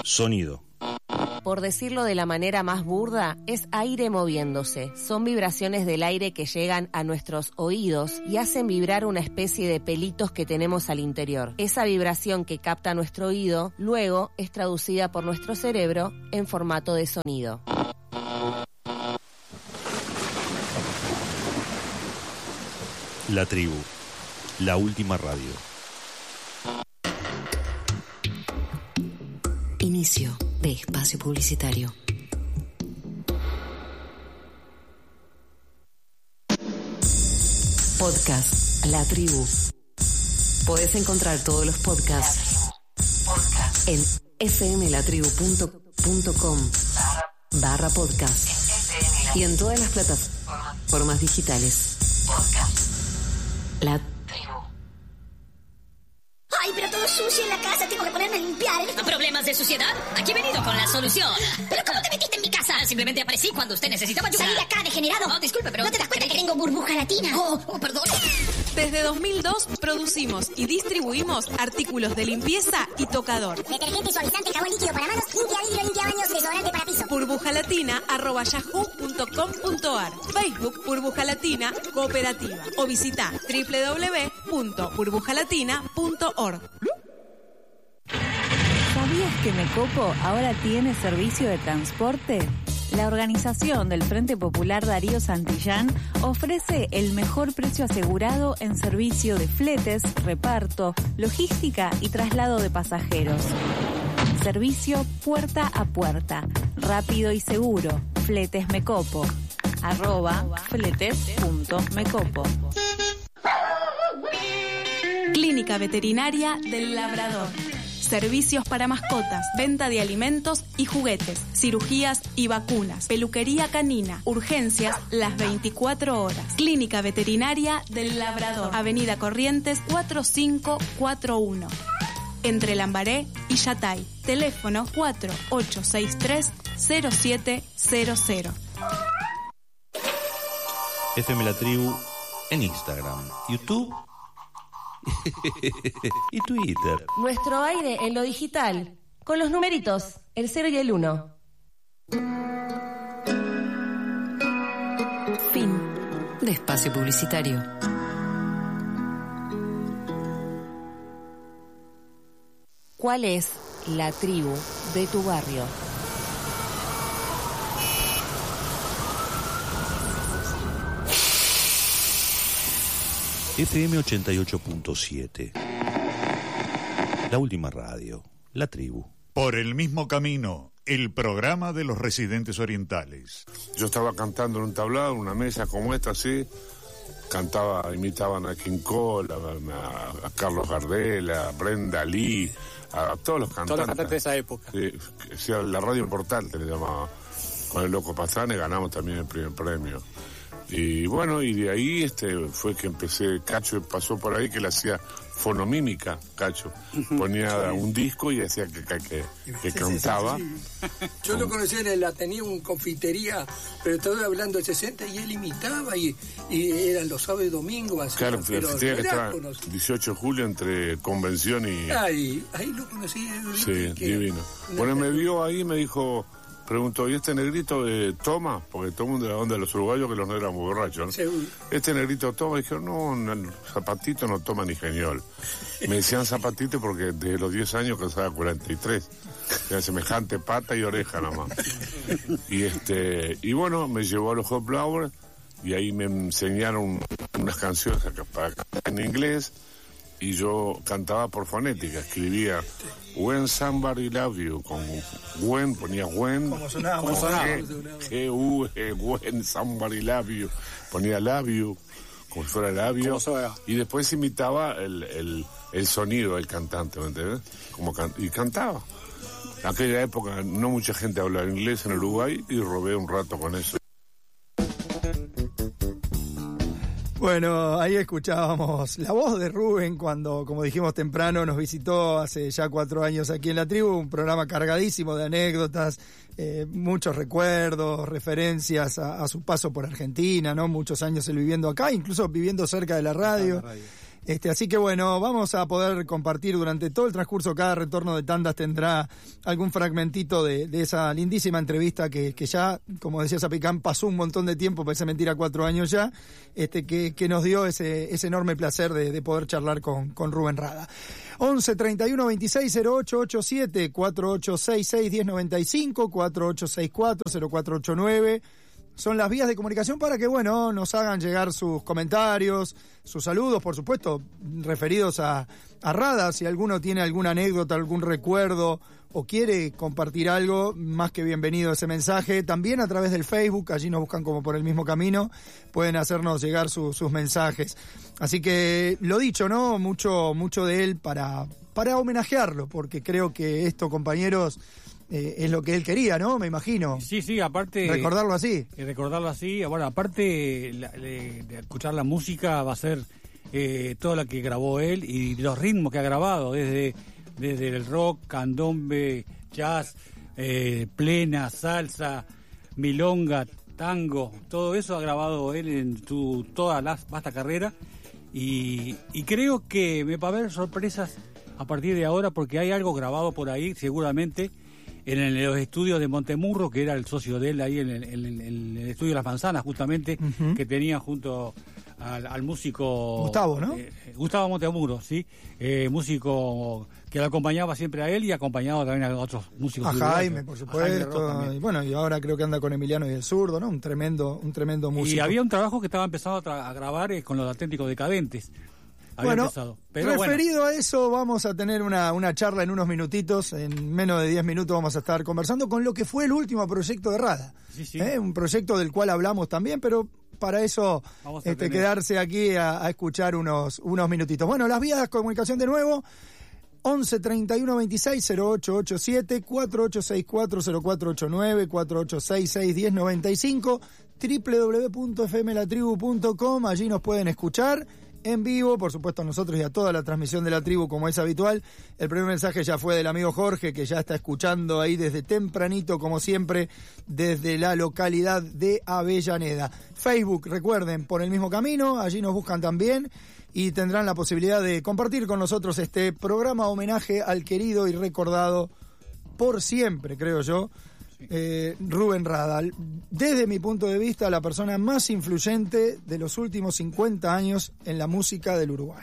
Sonido. Por decirlo de la manera más burda, es aire moviéndose. Son vibraciones del aire que llegan a nuestros oídos y hacen vibrar una especie de pelitos que tenemos al interior. Esa vibración que capta nuestro oído, luego es traducida por nuestro cerebro en formato de sonido. La tribu, la última radio. Inicio de espacio publicitario. Podcast La Tribu. Podés encontrar todos los podcasts en fmlatribu.com/podcast y en todas las plataformas digitales. La Tribu. Ay, pero todo sucio en la casa, tengo que ponerme a limpiar. ¿Problemas de suciedad? Aquí he venido con la solución. ¿Pero cómo te metiste en mi casa? Simplemente aparecí cuando usted necesitaba ayuda. Salí de acá, degenerado. No, disculpe, pero... ¿No te das cuenta que tengo burbuja latina? Oh, perdón. Desde 2002 producimos y distribuimos artículos de limpieza y tocador. Detergente, suavizante, jabón líquido para manos, limpia vidrio, limpia baños, desodorante para piso. burbujalatina@yahoo.com.ar. Facebook Burbuja Latina Cooperativa o visita www.burbujalatina.org. ¿Sabías que Mecopo ahora tiene servicio de transporte? La organización del Frente Popular Darío Santillán ofrece el mejor precio asegurado en servicio de fletes, reparto, logística y traslado de pasajeros. Servicio puerta a puerta, rápido y seguro. Fletes Mecopo. @fletes.mecopo. Clínica Veterinaria del Labrador. Servicios para mascotas, venta de alimentos y juguetes, cirugías y vacunas, peluquería canina, urgencias las 24 horas. Clínica Veterinaria del Labrador, Avenida Corrientes 4541. Entre Lambaré y Yatay. Teléfono 4863-0700. FM La Tribu en Instagram, YouTube y Twitter. Nuestro aire en lo digital, con los numeritos, el 0 y el 1. Fin de espacio publicitario. ¿Cuál es la tribu de tu barrio? FM 88.7. La última radio, La Tribu. Por el mismo camino, el programa de los residentes orientales. Yo estaba cantando en un tablado, en una mesa como esta, así. Imitaban a King Cole, a Carlos Gardel, a Brenda Lee, a todos los cantantes. Todos los cantantes de esa época. Sí, la radio portante le llamaba. Con el Loco Pastrana ganamos también el primer premio. Y bueno, y de ahí fue que empecé. Cacho pasó por ahí, que le hacía fonomímica, Cacho. Ponía un disco y decía que cantaba. Sí. Yo lo conocí tenía una confitería, pero estaba hablando del 60 y él imitaba y eran los sábados y domingos. Claro, la confitería que estaba 18 de julio entre Convención y... Ahí lo conocí. Sí, divino. Bueno, me vio ahí y me dijo... Preguntó, ¿y este negrito toma? Porque todo el mundo de la onda de los uruguayos que los no éramos borrachos, ¿no? Seguro. Este negrito toma. Y dijeron, no, Zapatito no toma ni geniol. Me decían Zapatito porque desde los 10 años casaba 43. Era semejante pata y oreja nomás. Y bueno, me llevó a los Hot Flowers y ahí me enseñaron unas canciones para cantar en inglés. Y yo cantaba por fonética, escribía When Somebody Love You, con When, ponía When. ¿Cómo sonaba? When Somebody Love You, ponía Love You, como si fuera labio. Y después imitaba el sonido del cantante, ¿me entiendes? Y cantaba. En aquella época no mucha gente hablaba inglés en Uruguay y robé un rato con eso. Bueno, ahí escuchábamos la voz de Rubén cuando, como dijimos temprano, nos visitó hace ya 4 años aquí en La Tribu, un programa cargadísimo de anécdotas, muchos recuerdos, referencias a su paso por Argentina, ¿no? Muchos años él viviendo acá, incluso viviendo cerca de la radio. Así que bueno, vamos a poder compartir durante todo el transcurso, cada retorno de tandas tendrá algún fragmentito de esa lindísima entrevista que ya, como decía Zapicán, pasó un montón de tiempo, parece mentira, 4 años ya, que nos dio ese enorme placer de poder charlar con Rubén Rada. 11 31 26 08 87 4866 1095 4864 0489 son las vías de comunicación para que, bueno, nos hagan llegar sus comentarios, sus saludos, por supuesto, referidos a Rada. Si alguno tiene alguna anécdota, algún recuerdo o quiere compartir algo, más que bienvenido ese mensaje. También a través del Facebook, allí nos buscan como por el mismo camino, pueden hacernos llegar sus mensajes. Así que, lo dicho, ¿no? Mucho de él para homenajearlo, porque creo que esto, compañeros, es lo que él quería, ¿no? Me imagino. Sí, aparte... Recordarlo así. Bueno, aparte de escuchar la música, va a ser toda la que grabó él y los ritmos que ha grabado, desde el rock, candombe, jazz, plena, salsa, milonga, tango, todo eso ha grabado él en toda la vasta carrera y creo que me va a haber sorpresas a partir de ahora porque hay algo grabado por ahí seguramente en los estudios de Montemurro, que era el socio de él ahí en el estudio de Las Manzanas, justamente, que tenía junto al músico... Gustavo, ¿no? Gustavo Montemurro, sí, músico que lo acompañaba siempre a él y acompañado también a otros músicos. A Jaime, por supuesto, y bueno, y ahora creo que anda con Emiliano y el Zurdo, ¿no? Un tremendo músico. Y había un trabajo que estaba empezando a grabar con los Auténticos Decadentes. Bueno, referido a eso, vamos a tener una charla en unos minutitos, en menos de 10 minutos vamos a estar conversando con lo que fue el último proyecto de Rada. Sí. Un proyecto del cual hablamos también, pero para eso quedarse aquí a escuchar unos minutitos. Bueno, las vías de comunicación de nuevo, 11 31 26 0887 4864 0489 4866 1095 www.fmlatribu.com, allí nos pueden escuchar en vivo, por supuesto a nosotros y a toda la transmisión de la tribu como es habitual. El primer mensaje ya fue del amigo Jorge, que ya está escuchando ahí desde tempranito, como siempre, desde la localidad de Avellaneda. Facebook, recuerden, por el mismo camino, allí nos buscan también y tendrán la posibilidad de compartir con nosotros este programa homenaje al querido y recordado por siempre, creo yo, Rubén Rada, desde mi punto de vista la persona más influyente de los últimos 50 años en la música del Uruguay.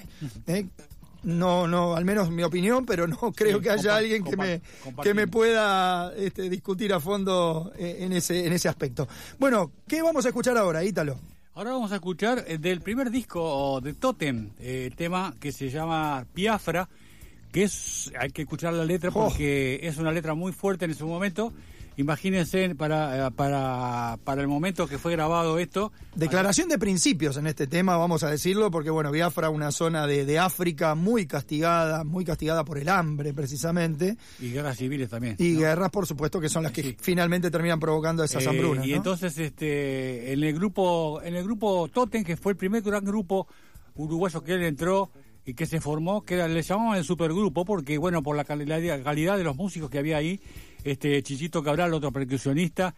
No, al menos mi opinión, pero no creo que haya alguien que me pueda discutir a fondo en ese aspecto. Bueno, ¿qué vamos a escuchar ahora, Ítalo? Ahora vamos a escuchar del primer disco de Totem, tema que se llama Biafra, que hay que escuchar la letra porque es una letra muy fuerte en ese momento. Imagínense para el momento que fue grabado esto. Declaración de principios en este tema, vamos a decirlo, porque bueno, Biafra, una zona de África muy castigada por el hambre precisamente. Y guerras civiles también. Y guerras, por supuesto, que son las que finalmente terminan provocando esas hambrunas. Y ¿no? entonces en el grupo Totem, que fue el primer gran grupo uruguayo que él entró y que se formó, que le llamaban el supergrupo, porque bueno, por la calidad de los músicos que había ahí, Chichito Cabral, otro percusionista,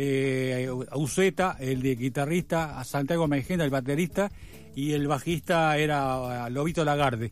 Uceta, el de guitarrista, Santiago Meijenda, el baterista, y el bajista era Lobito Lagarde.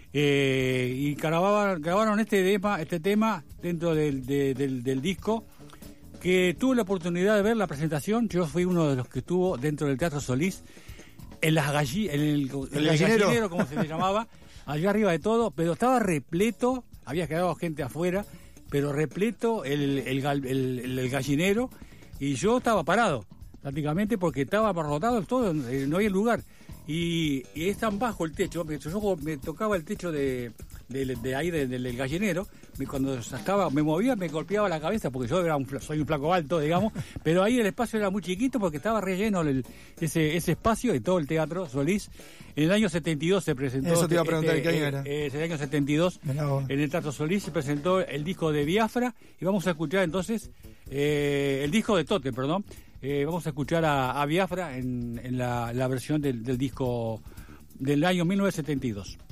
Y grabaron este tema dentro del disco, que tuve la oportunidad de ver la presentación. Yo fui uno de los que estuvo dentro del Teatro Solís, en el gallinero, como se le llamaba, allá arriba de todo, pero estaba repleto, había quedado gente afuera, pero repleto el gallinero, y yo estaba parado prácticamente porque estaba abarrotado todo, no había lugar, y es tan bajo el techo. Yo me tocaba el techo de ahí del gallinero, cuando me movía me golpeaba la cabeza porque yo soy un flaco alto, digamos, pero ahí el espacio era muy chiquito porque estaba relleno ese espacio y todo el Teatro Solís. En el año 72 se presentó. Eso te iba a preguntar, ¿qué año era? En el año 72, en el Teatro Solís se presentó el disco de Biafra, y vamos a escuchar entonces el disco de Totem, perdón. Vamos a escuchar a Biafra en la versión del disco del año 1972.